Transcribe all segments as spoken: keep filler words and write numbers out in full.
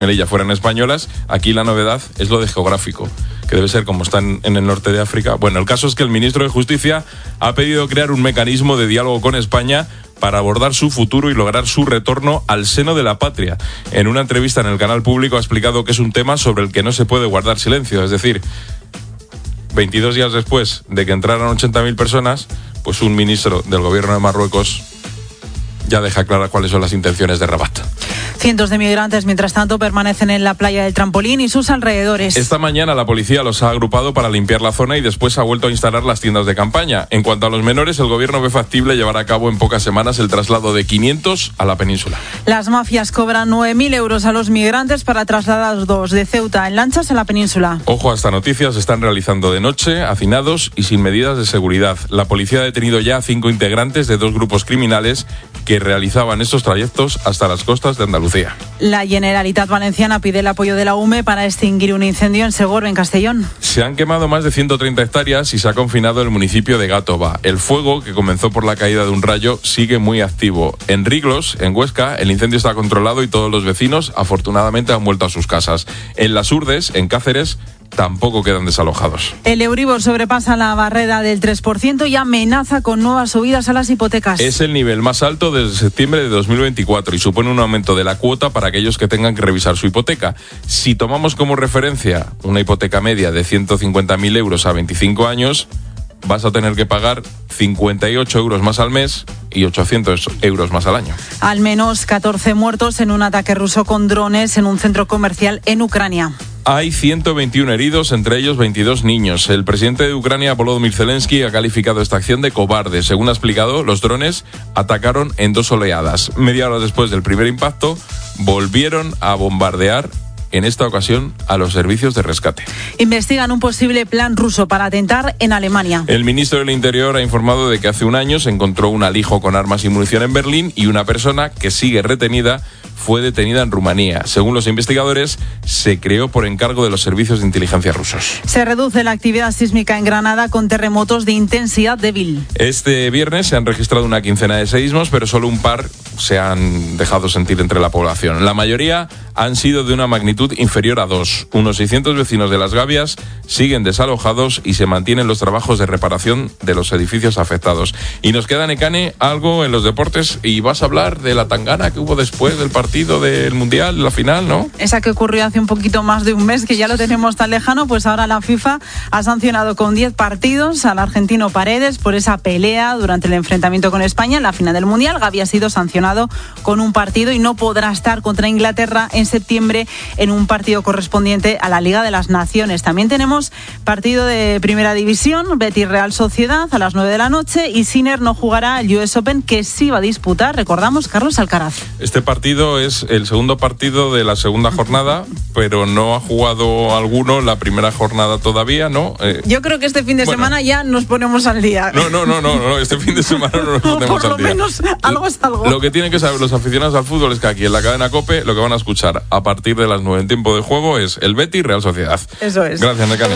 Melilla fueran españolas. Aquí la novedad es lo de geográfico, que debe ser como están en el norte de África. Bueno, el caso es que el ministro de Justicia ha pedido crear un mecanismo de diálogo con España para abordar su futuro y lograr su retorno al seno de la patria. En una entrevista en el canal público ha explicado que es un tema sobre el que no se puede guardar silencio. Es decir, veintidós días después de que entraran ochenta mil personas, pues un ministro del gobierno de Marruecos ya deja claras cuáles son las intenciones de Rabat. Cientos de migrantes, mientras tanto, permanecen en la playa del Trampolín y sus alrededores. Esta mañana la policía los ha agrupado para limpiar la zona y después ha vuelto a instalar las tiendas de campaña. En cuanto a los menores, el gobierno ve factible llevar a cabo en pocas semanas el traslado de quinientos a la península. Las mafias cobran nueve mil euros a los migrantes para trasladarlos de Ceuta en lanchas a la península. Ojo a esta noticia, se están realizando de noche, hacinados y sin medidas de seguridad. La policía ha detenido ya a cinco integrantes de dos grupos criminales que realizaban estos trayectos hasta las costas de Andalucía. La Generalitat Valenciana pide el apoyo de la U M E para extinguir un incendio en Segorbe, en Castellón. Se han quemado más de ciento treinta hectáreas y se ha confinado el municipio de Gátova. El fuego, que comenzó por la caída de un rayo, sigue muy activo. En Riglos, en Huesca, el incendio está controlado y todos los vecinos, afortunadamente, han vuelto a sus casas. En Las Urdes, en Cáceres, tampoco quedan desalojados. El Euribor sobrepasa la barrera del tres por ciento y amenaza con nuevas subidas a las hipotecas. Es el nivel más alto desde septiembre de dos mil veinticuatro y supone un aumento de la cuota para aquellos que tengan que revisar su hipoteca. Si tomamos como referencia una hipoteca media de ciento cincuenta mil euros a veinticinco años, vas a tener que pagar cincuenta y ocho euros más al mes y ochocientos euros más al año. Al menos catorce muertos en un ataque ruso con drones en un centro comercial en Ucrania. Hay ciento veintiuno heridos, entre ellos veintidós niños. El presidente de Ucrania, Volodymyr Zelensky, ha calificado esta acción de cobarde. Según ha explicado, los drones atacaron en dos oleadas. Media hora después del primer impacto, volvieron a bombardear, en esta ocasión, a los servicios de rescate. Investigan un posible plan ruso para atentar en Alemania. El ministro del Interior ha informado de que hace un año se encontró un alijo con armas y munición en Berlín y una persona que sigue retenida fue detenida en Rumanía. Según los investigadores, se creó por encargo de los servicios de inteligencia rusos. Se reduce la actividad sísmica en Granada con terremotos de intensidad débil. Este viernes se han registrado una quincena de seísmos, pero solo un par se han dejado sentir entre la población. La mayoría han sido de una magnitud inferior a dos. Unos seiscientos vecinos de Las Gavias siguen desalojados y se mantienen los trabajos de reparación de los edificios afectados. Y nos queda, Nekane, algo en los deportes y vas a hablar de la tangana que hubo después del partido del Mundial, la final, ¿no? Esa que ocurrió hace un poquito más de un mes, que ya lo tenemos tan lejano, pues ahora la FIFA ha sancionado con diez partidos al argentino Paredes por esa pelea durante el enfrentamiento con España en la final del Mundial. Gavi ha sido sancionado con un partido y no podrá estar contra Inglaterra en septiembre en un partido correspondiente a la Liga de las Naciones. También tenemos partido de Primera División, Betis Real Sociedad a las nueve de la noche y Sinner no jugará el U S Open, que sí va a disputar, recordamos, Carlos Alcaraz. Este partido es el segundo partido de la segunda jornada, pero no ha jugado alguno la primera jornada todavía, ¿no? Eh, Yo creo que este fin de bueno, semana ya nos ponemos al día. No, no, no, no, no este fin de semana no nos ponemos Por al día. Por lo menos algo es algo. Lo que tienen que saber los aficionados al fútbol es que aquí en la cadena COPE lo que van a escuchar a partir de las nueve en tiempo de juego es el Betis Real Sociedad. Eso es. Gracias, Nekane.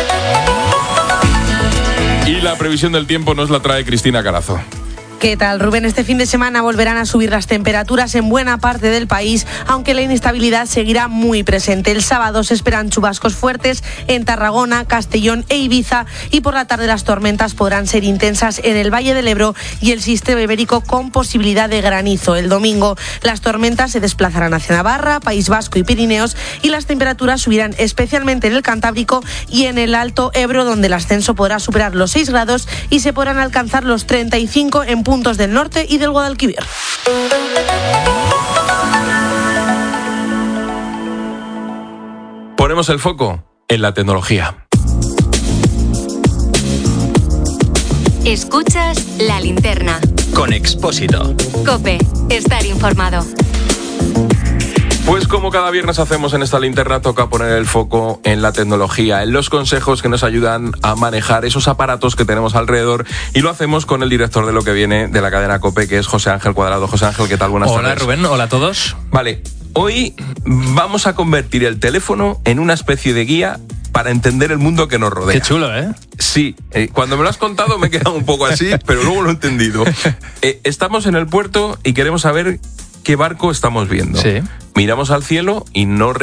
Y la previsión del tiempo nos la trae Cristina Carazo. ¿Qué tal, Rubén? Este fin de semana volverán a subir las temperaturas en buena parte del país, aunque la inestabilidad seguirá muy presente. El sábado se esperan chubascos fuertes en Tarragona, Castellón e Ibiza y por la tarde las tormentas podrán ser intensas en el Valle del Ebro y el sistema ibérico con posibilidad de granizo. El domingo las tormentas se desplazarán hacia Navarra, País Vasco y Pirineos y las temperaturas subirán especialmente en el Cantábrico y en el Alto Ebro, donde el ascenso podrá superar los seis grados y se podrán alcanzar los treinta y cinco en puntos del norte y del Guadalquivir. Ponemos el foco en la tecnología. Escuchas La Linterna con Expósito. COPE, estar informado. Pues como cada viernes hacemos en esta linterna, toca poner el foco en la tecnología, en los consejos que nos ayudan a manejar esos aparatos que tenemos alrededor, y lo hacemos con el director de Lo que Viene de la cadena COPE, que es José Ángel Cuadrado. José Ángel, ¿qué tal? Buenas hola, tardes. Hola Rubén, hola a todos. Vale, hoy vamos a convertir el teléfono en una especie de guía para entender el mundo que nos rodea. Qué chulo, ¿eh? Sí, eh, cuando me lo has contado me he quedado un poco así, pero luego lo he entendido. Eh, estamos en el puerto y queremos saber qué barco estamos viendo. Sí. miramos al cielo y no